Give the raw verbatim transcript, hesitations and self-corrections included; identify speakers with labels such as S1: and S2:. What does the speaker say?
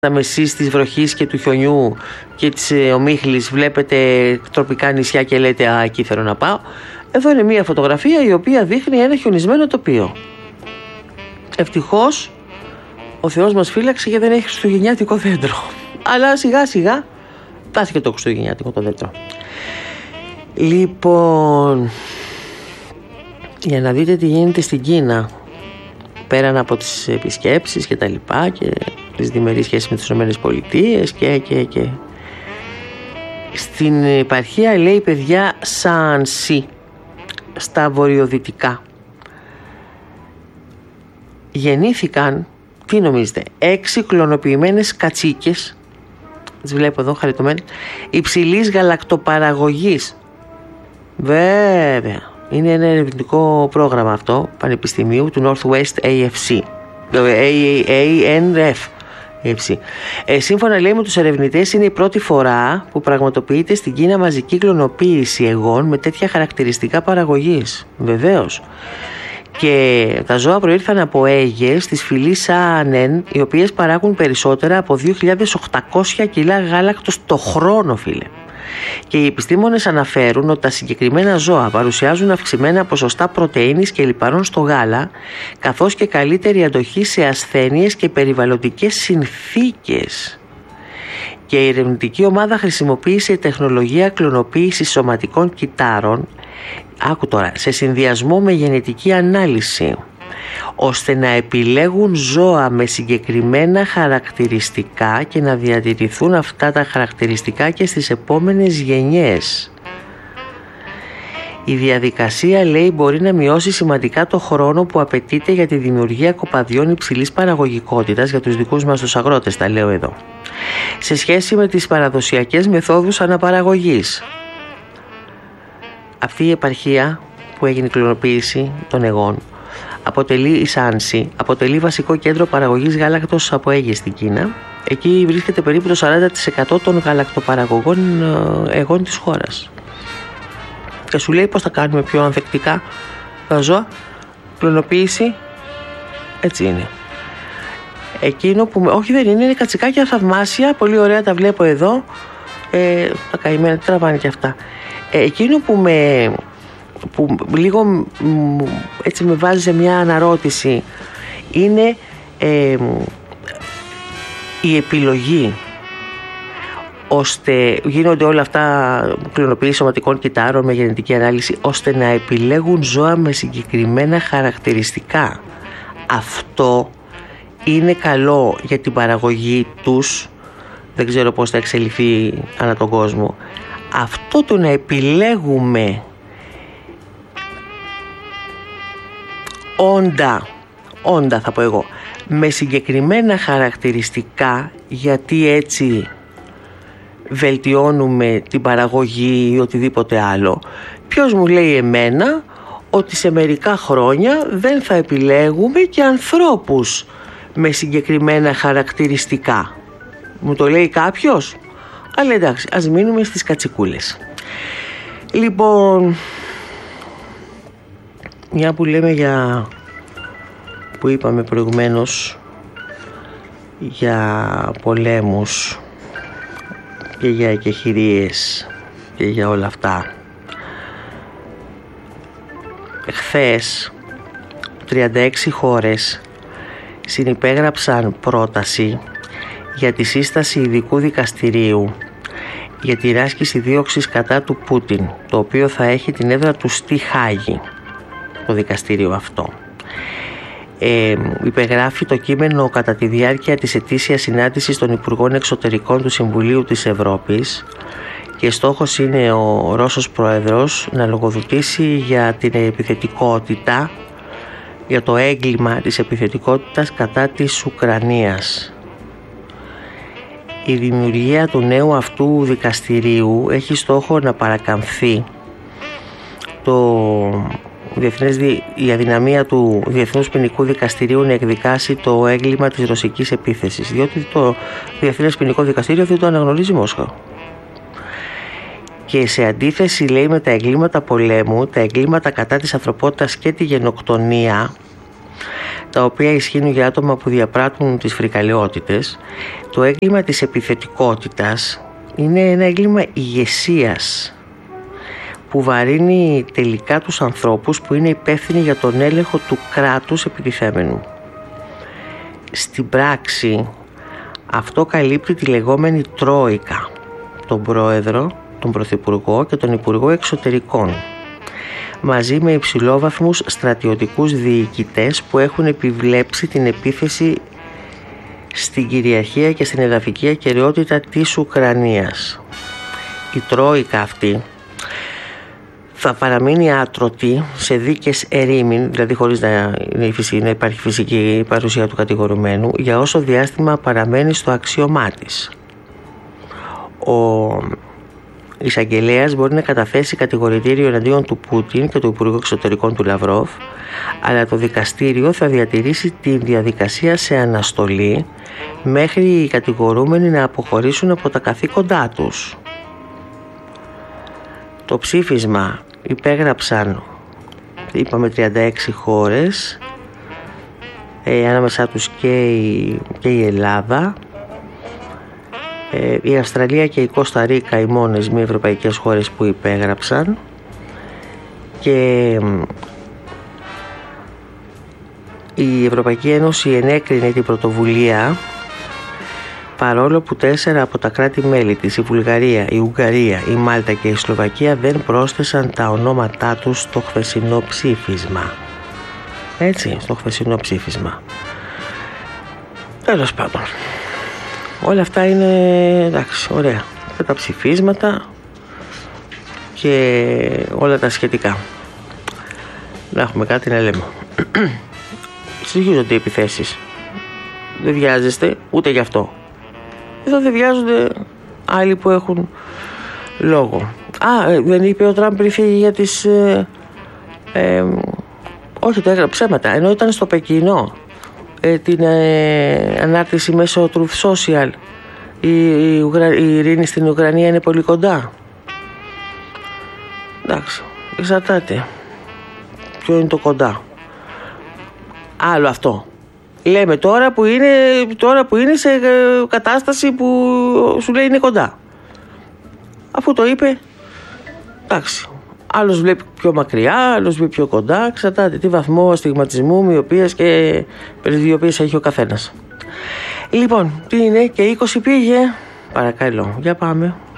S1: μεσής της βροχής και του χιονιού και της ομίχλης βλέπετε τροπικά νησιά και λέτε «Α, εκεί θέλω να πάω». Εδώ είναι μια φωτογραφία η οποία δείχνει ένα χιονισμένο τοπίο. Ευτυχώς ο Θεός μας φύλαξε και δεν έχει χριστουγεννιάτικο δέντρο. Αλλά σιγά σιγά θα και το χριστουγεννιάτικο το δέντρο. Λοιπόν, για να δείτε τι γίνεται στην Κίνα, πέραν από τις επισκέψεις και τα λοιπά και τις διμερείς σχέσεις με τις ΗΠΑ και, και, και στην επαρχία, λέει, παιδιά, Σάνσι, στα βορειοδυτικά, γεννήθηκαν, τι νομίζετε, έξι κλωνοποιημένες κατσίκες, τις βλέπω εδώ χαριτωμένες, υψηλής γαλακτοπαραγωγής. Βέβαια, είναι ένα ερευνητικό πρόγραμμα αυτό πανεπιστημίου του Northwest έι εφ σι, έι εν εφ. Ε, σύμφωνα, λέει, με τους ερευνητές, είναι η πρώτη φορά που πραγματοποιείται στην Κίνα μαζική κλωνοποίηση αιγών με τέτοια χαρακτηριστικά παραγωγής. Βεβαίως. Και τα ζώα προήρθαν από αίγες της φυλής Σάνεν, οι οποίες παράγουν περισσότερα από δύο χιλιάδες οκτακόσια κιλά γάλακτος το χρόνο, φίλε. Και οι επιστήμονες αναφέρουν ότι τα συγκεκριμένα ζώα παρουσιάζουν αυξημένα ποσοστά πρωτεΐνης και λιπαρών στο γάλα, καθώς και καλύτερη αντοχή σε ασθένειες και περιβαλλοντικές συνθήκες. Και η ερευνητική ομάδα χρησιμοποίησε τεχνολογία κλωνοποίησης σωματικών κυττάρων, άκου τώρα, σε συνδυασμό με γενετική ανάλυση, ώστε να επιλέγουν ζώα με συγκεκριμένα χαρακτηριστικά και να διατηρηθούν αυτά τα χαρακτηριστικά και στις επόμενες γενιές. Η διαδικασία, λέει, μπορεί να μειώσει σημαντικά το χρόνο που απαιτείται για τη δημιουργία κοπαδιών υψηλής παραγωγικότητας για τους δικούς μας τους αγρότες, τα λέω εδώ, σε σχέση με τις παραδοσιακές μεθόδους αναπαραγωγής. Αυτή η επαρχία που έγινε η κλωνοποίηση των αιγών αποτελεί, η Σάνσι, αποτελεί βασικό κέντρο παραγωγής γάλακτος από αίγες στην Κίνα. Εκεί βρίσκεται περίπου το σαράντα τοις εκατό των γαλακτοπαραγωγών αιγών της χώρας. Και σου λέει πώς θα κάνουμε πιο ανθεκτικά τα ζώα. Κλωνοποίηση, έτσι είναι. Εκείνο που, όχι δεν είναι, είναι κατσικάκια θαυμάσια, πολύ ωραία, τα βλέπω εδώ. Ε, τα καημένα, τραβάνε και αυτά. Ε, εκείνο που με... που λίγο έτσι με βάζει σε μια αναρώτηση είναι ε, η επιλογή, ώστε γίνονται όλα αυτά, κλωνοποίηση σωματικών κυττάρων με γενετική ανάλυση, ώστε να επιλέγουν ζώα με συγκεκριμένα χαρακτηριστικά. Αυτό είναι καλό για την παραγωγή τους, δεν ξέρω πώς θα εξελιχθεί ανά τον κόσμο. Αυτό το να επιλέγουμε όντα, όντα θα πω εγώ, με συγκεκριμένα χαρακτηριστικά, γιατί έτσι βελτιώνουμε την παραγωγή ή οτιδήποτε άλλο. Ποιος μου λέει εμένα ότι σε μερικά χρόνια δεν θα επιλέγουμε και ανθρώπους με συγκεκριμένα χαρακτηριστικά? Μου το λέει κάποιος? Αλλά εντάξει, ας μείνουμε στις κατσικούλες. Λοιπόν, μια που λέμε για, που είπαμε προηγουμένως, για πολέμους και για εκεχηρίες και για όλα αυτά, χθες τριάντα έξι χώρες συνυπέγραψαν πρόταση για τη σύσταση ειδικού δικαστηρίου για την άσκηση δίωξης κατά του Πούτιν, το οποίο θα έχει την έδρα του στη Χάγη, το δικαστήριο αυτό. Ε, υπεγράφει το κείμενο κατά τη διάρκεια της ετήσιας συνάντησης των Υπουργών Εξωτερικών του Συμβουλίου της Ευρώπης και στόχος είναι ο Ρώσος Πρόεδρος να λογοδοτήσει για την επιθετικότητα, για το έγκλημα της επιθετικότητας κατά της Ουκρανίας. Η δημιουργία του νέου αυτού δικαστηρίου έχει στόχο να παρακαμφθεί το διεθνές, η αδυναμία του Διεθνούς Ποινικού Δικαστηρίου να εκδικάσει το έγκλημα της ρωσικής επίθεσης, διότι το Διεθνές Ποινικό Δικαστήριο δεν το αναγνωρίζει Μόσχα. Και σε αντίθεση, λέει, με τα εγκλήματα πολέμου, τα εγκλήματα κατά της ανθρωπότητας και τη γενοκτονία τα οποία ισχύουν για άτομα που διαπράττουν τις φρικαλαιότητες, το έγκλημα της επιθετικότητας είναι ένα έγκλημα ηγεσίας που βαρύνει τελικά τους ανθρώπους που είναι υπεύθυνοι για τον έλεγχο του κράτους επιτιθέμενου. Στην πράξη αυτό καλύπτει τη λεγόμενη Τρόικα, τον Πρόεδρο, τον Πρωθυπουργό και τον Υπουργό Εξωτερικών, μαζί με υψηλόβαθμους στρατιωτικούς διοικητές που έχουν επιβλέψει την επίθεση στην κυριαρχία και στην εδαφική ακεραιότητα της Ουκρανίας. Η Τρόικα αυτή θα παραμείνει άτρωτη σε δίκες ερήμην, δηλαδή χωρίς να, να υπάρχει φυσική παρουσία του κατηγορουμένου, για όσο διάστημα παραμένει στο αξίωμά της. Ο εισαγγελέας μπορεί να καταθέσει κατηγορητήριο εναντίον του Πούτιν και του Υπουργού Εξωτερικών του Λαυρόφ, αλλά το δικαστήριο θα διατηρήσει τη διαδικασία σε αναστολή μέχρι οι κατηγορούμενοι να αποχωρήσουν από τα καθήκοντά τους. Το ψήφισμα υπέγραψαν, είπαμε, τριάντα έξι χώρες, ε, ανάμεσά τους και η, και η Ελλάδα, ε, η Αυστραλία και η Κώστα Ρίκα, οι μόνες μη ευρωπαϊκές χώρες που υπέγραψαν, και η Ευρωπαϊκή Ένωση ενέκρινε την πρωτοβουλία, παρόλο που τέσσερα από τα κράτη-μέλη της, η Βουλγαρία, η Ουγγαρία, η Μάλτα και η Σλοβακία, δεν πρόσθεσαν τα ονόματά τους στο χθεσινό ψήφισμα. Έτσι, στο χθεσινό ψήφισμα. Τέλος πάντων, όλα αυτά είναι εντάξει, ωραία. Και τα ψηφίσματα και όλα τα σχετικά. Να έχουμε κάτι να λέμε. Συνεχίζονται οι επιθέσεις. Δεν βιάζεστε ούτε γι' αυτό. Εδώ δεν βιάζονται άλλοι που έχουν λόγο. Α, δεν είπε ο Τραμπ πριν φύγει για τις... Ε, ε, όχι, το έγραψε ψέματα. Ενώ ήταν στο Πεκίνο ε, την ε, ανάρτηση μέσω Truth Social, η, η, Ουγρα... η ειρήνη στην Ουκρανία είναι πολύ κοντά. Εντάξει, εξαρτάται. Ποιο είναι το κοντά. Άλλο αυτό. Λέμε τώρα που είναι, τώρα που είναι σε κατάσταση που σου λέει είναι κοντά. Αφού το είπε, εντάξει. Άλλος βλέπει πιο μακριά, άλλος βλέπει πιο κοντά. Εξαρτάται τι βαθμό αστιγματισμού, μοιοπίας και περιδυοποίησης έχει ο καθένας. Λοιπόν, τι είναι, και είκοσι πήγε. Παρακαλώ, για πάμε.